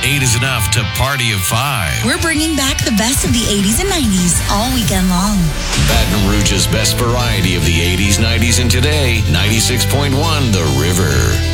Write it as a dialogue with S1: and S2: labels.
S1: 8 is enough to party of 5.
S2: We're bringing back the best of the 80s and 90s all weekend long.
S1: Baton Rouge's best variety of the 80s, 90s, and today. 96.1 The River.